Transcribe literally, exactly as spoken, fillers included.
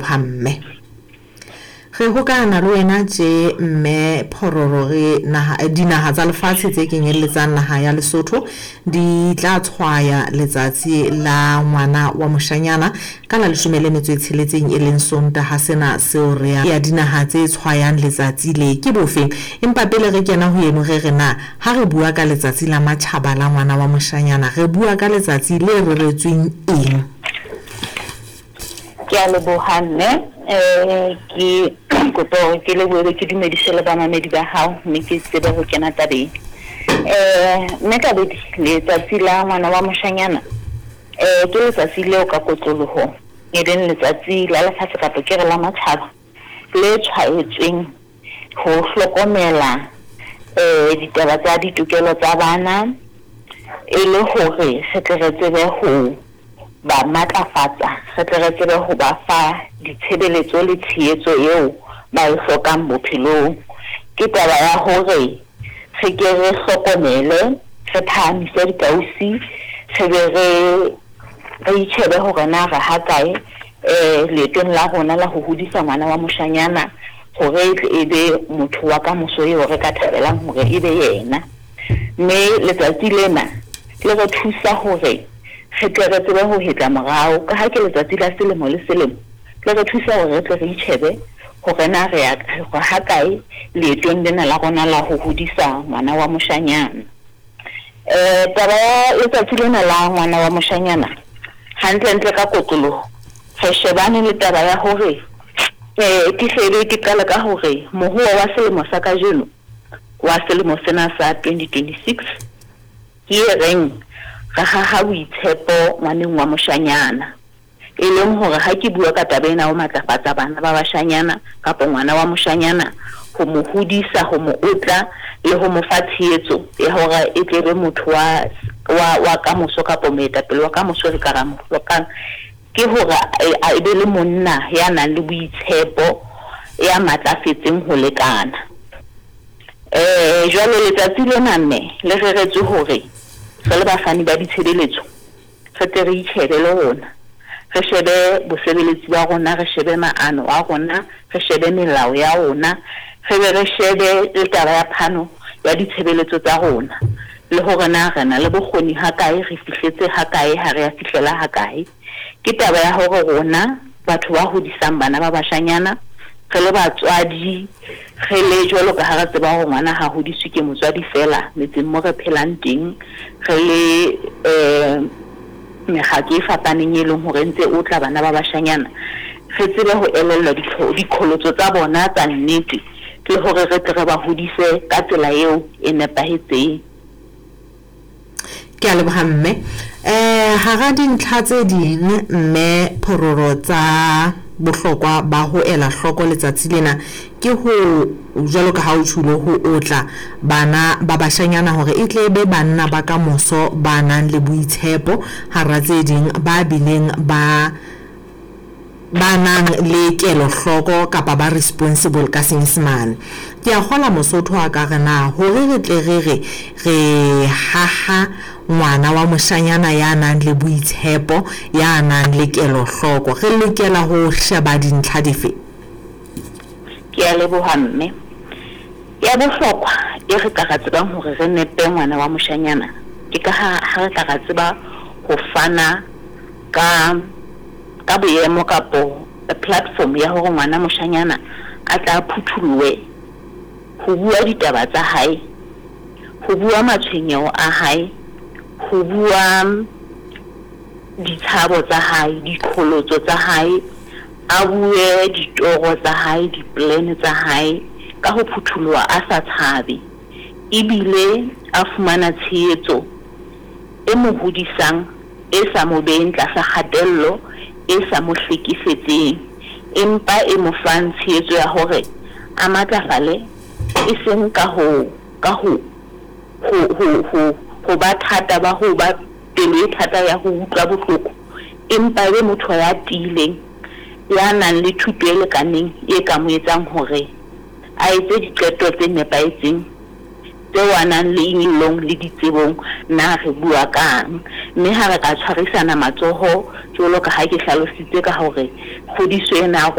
leboha mme. Re hokana le wena je mme Phororo re naha dinaha tsa lefatshe tse kenyelletsang naha ya Lesotho di tla tshwaya letsatsi la ngwana wa moshanyana ka la leshome le metso e tsheletseng e leng Sontaha. Sena seo re ya dinaha tse tshwayang letsatsi le ke bofeng, empa pele re kena ho eno re re na ha re bua ka letsatsi la matjhaba la ngwana wa moshanyana re bua ka letsatsi le reretsweng eng? Ke a leboha mme eh ke kopo ke le bua ke dumedise le bamamedi ba hao mme ke tsebe ho kena tabeng. eh mme ka be letsatsi la ngwana wa moshanyana eh ke letsatsi leo ka kotloloho e leng letsatsi la lefatshe kapa ke re la matjhaba le tshwaetsweng ho hlokomela eh ditaba tsa ditokelo tsa bana e le hore se tle re tsebe ho ba matlafatsa, re tle re tsebe ho ba fa ditshebeletso le tshehetso eo ba e hlokang bophelong. Ke taba ya hore re ke re hlokomele, re phahamise dikausi, re be re re itjhebe hore na re ha kae eh leetong la rona la ho hodisa ngwana wa moshanyana hore e be motho wa ka moso eo re ka thabelang hore e be yena. Mme letsatsi lena le re thusa hore re tle re tsebe ho hetla morao ka ha ke letsatsi la selemo le selemo le re thusa hore re tle re itjhebe hore na re ya ha kae leetong lena la rona la ho hodisa ngwana wa moshanyana. eh taba ya letsatsi lena la ngwana wa moshanyana hantle ntle ka kotloloho re shebane le taba ya hore eh ke hlele ke qala ka hore mohuo wa selemo sa kajeno wa selemo sena sa twenty twenty-six ke reng ga ha boitshepo ngwaneng wa moshanyana e leng hore ha ke bua ka tabena o matlafatsa bana ba bashanyana kapa ngwana wa moshanyana ho mo hodisa ho mo utla le ho mo fa tshehetso ya hore e tle be motho wa wa wa ka moso kapa moetapele wa ka moso re ka ra mo hlokang ke hore a be le monna ya nang le boitshepo ya matlafetseng ho lekana. eh jwale letsatsi lena mme le reretswe hore re le bafani ba ditshebeletso re tle re itjhebe le rona, re shebe bosebeletsi ba rona, re shebe maano a rona, re shebe melao ya rona, re be re shebe le taba ya phano ya ditshebeletso tsa rona le hore na re na le bokgoni ha kae, re fihletse ha kae, ha re ya fihlela ha kae. Ke taba ya hore rona batho ba hodisang bana ba bashanyana re le batswadi re le jwalo ka ha re tseba hore ngwana ha hodiswe ke motswadi fela metseng mo re phelang teng re le eh mekgatlo e fapaneng e leng hore ntse o tla bana ba bashanyana re tsebe ho elellwa dikholotso tsa bona tsa nnete le hore re tle re ba hodise ka tsela eo e nepahetseng. Ke a leboha mme. eh ha ga dintlha tse ding mme Phororo tsa bohlokwa ba ho ela hloko letsatsi lena ke ho jwalo ka ha o tshulo ho otla bana ba bashanyana hore e tle be banna ba ka moso ba nang le boitshepo hara tse ding ba bileng ba ba nang le kelo hloko kapa ba responsible ka Senyesemane. Ke a gola Mosotho a ka rena hore re tle re re re haha ngwana wa moshanyana ya nang le boitshepo ya nang le kelo hloko re lokela ho sheba dintlha dife? Ke a leboha mme. Ya bohlokwa e re ka tsebang hore re nepe ngwana wa moshanyana ke ka ha re ka tseba ho fana ka ka boemo kapo a platform ya hore ngwana moshanyana a tla phuthulowe ho bua ditaba tsa hae, ho bua matshwenyeho a hae, ho bua ditshabo tsa hae, dikholotso tsa hae, a bue ditoro tsa hae, diplan tsa hae ka ho phuthulowa a sa tshabe ebile a fumana tshehetso e mo hodisang e sa mo beng tlasa kgatello e sa mo hlekefetseng empa e mo fang tshehetso ya hore a matlafale e seng ka ho ka ho ho ho ho ba thata ba ho ba pelo e thata ya ho utlwa bohloko empa e motho ya tileng ya nang le thuto e lekaneng e ka mo etsang hore a etse diqeto tse nepahetseng tse wanang le ingilong le ditsebong na re bua kang mme ha re ka tshwarisana matsoho jwalo ka ha ke hlalositse ka hore kgodiso ena